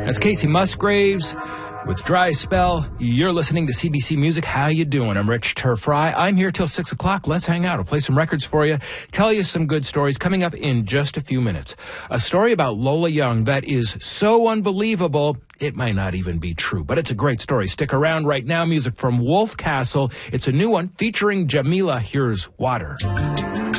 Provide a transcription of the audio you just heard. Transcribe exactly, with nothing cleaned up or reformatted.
That's Casey Musgraves with Dry Spell. You're listening to C B C Music. How you doing? I'm Rich Turfry. I'm here till six o'clock. Let's hang out. I'll play some records for you, tell you some good stories coming up in just a few minutes. A story about Lola Young that is so unbelievable, it might not even be true, but it's a great story. Stick around right now. Music from Wolf Castle. It's a new one featuring Jamila. Here's Water.